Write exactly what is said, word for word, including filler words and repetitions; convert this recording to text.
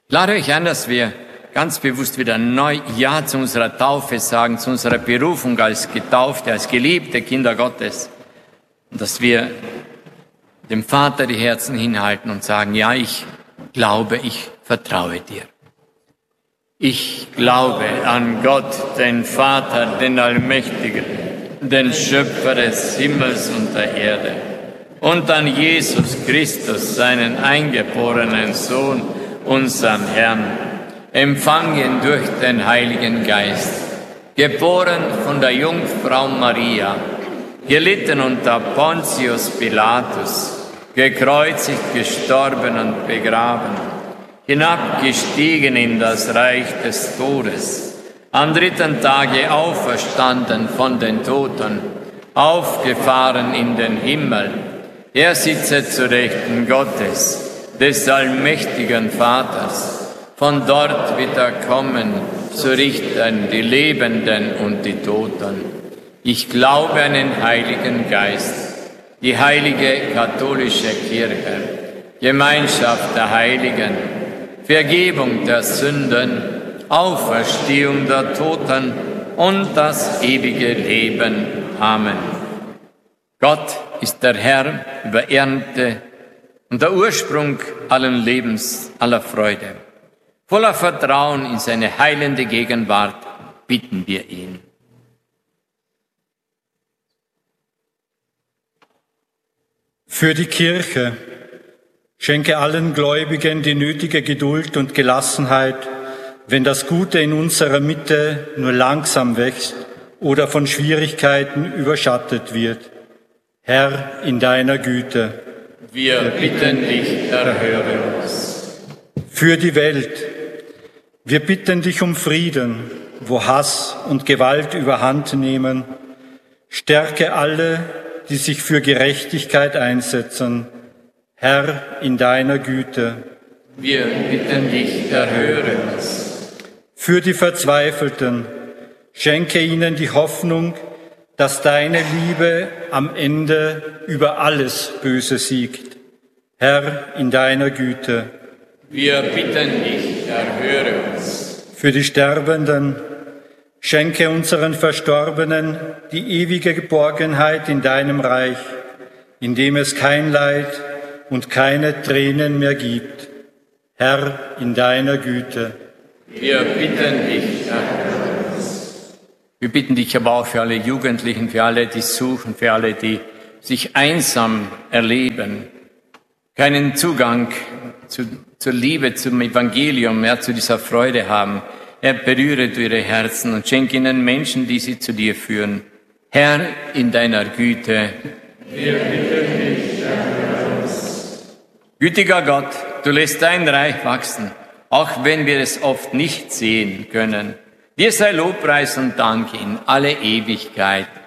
Ich lade euch ein, dass wir ganz bewusst wieder neu Ja zu unserer Taufe sagen, zu unserer Berufung als Getaufte, als geliebte Kinder Gottes. Und dass wir dem Vater die Herzen hinhalten und sagen, ja, ich glaube, ich vertraue dir. Ich glaube an Gott, den Vater, den Allmächtigen, den Schöpfer des Himmels und der Erde, und an Jesus Christus, seinen eingeborenen Sohn, unseren Herrn, empfangen durch den Heiligen Geist, geboren von der Jungfrau Maria, gelitten unter Pontius Pilatus, gekreuzigt, gestorben und begraben, hinabgestiegen in das Reich des Todes, am dritten Tage auferstanden von den Toten, aufgefahren in den Himmel. Er sitze zu Rechten Gottes, des allmächtigen Vaters. Von dort wird er kommen, zu richten die Lebenden und die Toten. Ich glaube an den Heiligen Geist, die heilige katholische Kirche, Gemeinschaft der Heiligen, Vergebung der Sünden, Auferstehung der Toten und das ewige Leben. Amen. Gott ist der Herr über Ernte und der Ursprung allen Lebens, aller Freude. Voller Vertrauen in seine heilende Gegenwart bitten wir ihn. Für die Kirche schenke allen Gläubigen die nötige Geduld und Gelassenheit, wenn das Gute in unserer Mitte nur langsam wächst oder von Schwierigkeiten überschattet wird. Herr, in deiner Güte. Wir bitten dich, erhöre uns. Für die Welt. Wir bitten dich um Frieden, wo Hass und Gewalt überhand nehmen. Stärke alle, die sich für Gerechtigkeit einsetzen. Herr, in deiner Güte. Wir bitten dich, erhöre uns. Für die Verzweifelten, schenke ihnen die Hoffnung, dass deine Liebe am Ende über alles Böse siegt. Herr, in deiner Güte. Wir bitten dich, erhöre uns. Für die Sterbenden, schenke unseren Verstorbenen die ewige Geborgenheit in deinem Reich, in dem es kein Leid und keine Tränen mehr gibt. Herr, in deiner Güte. Wir bitten dich, erhöre uns. Wir bitten dich aber auch für alle Jugendlichen, für alle, die suchen, für alle, die sich einsam erleben, keinen Zugang zu, zur Liebe, zum Evangelium, ja, zu dieser Freude haben. Herr, berühre du ihre Herzen und schenke ihnen Menschen, die sie zu dir führen. Herr, in deiner Güte. Wir bitten dich, erhöre uns. Gütiger Gott, du lässt dein Reich wachsen, auch wenn wir es oft nicht sehen können. Dir sei Lobpreis und Dank in alle Ewigkeit.